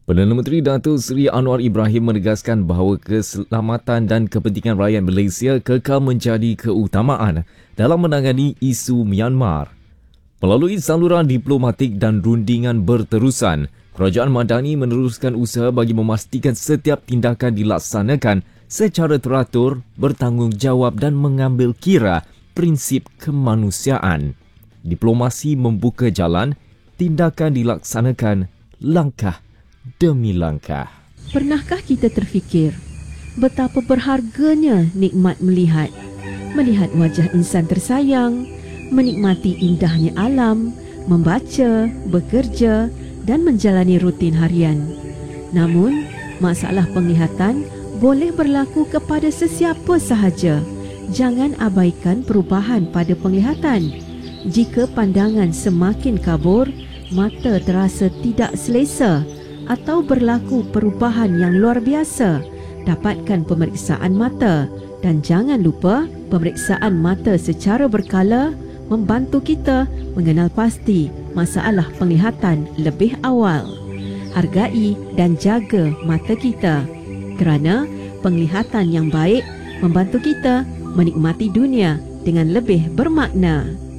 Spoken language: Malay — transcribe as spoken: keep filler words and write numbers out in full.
Perdana Menteri Datuk Seri Anwar Ibrahim menegaskan bahawa keselamatan dan kepentingan rakyat Malaysia kekal menjadi keutamaan dalam menangani isu Myanmar. Melalui saluran diplomatik dan rundingan berterusan, Kerajaan Madani meneruskan usaha bagi memastikan setiap tindakan dilaksanakan secara teratur, bertanggungjawab dan mengambil kira prinsip kemanusiaan. Diplomasi membuka jalan, tindakan dilaksanakan langkah demi langkah. Pernahkah kita terfikir betapa berharganya nikmat melihat, melihat wajah insan tersayang, menikmati indahnya alam, membaca, bekerja dan menjalani rutin harian. Namun, masalah penglihatan boleh berlaku kepada sesiapa sahaja. Jangan abaikan perubahan pada penglihatan. Jika pandangan semakin kabur, mata terasa tidak selesa atau berlaku perubahan yang luar biasa, dapatkan pemeriksaan mata dan jangan lupa pemeriksaan mata secara berkala membantu kita mengenal pasti masalah penglihatan lebih awal. Hargai dan jaga mata kita kerana penglihatan yang baik membantu kita menikmati dunia dengan lebih bermakna.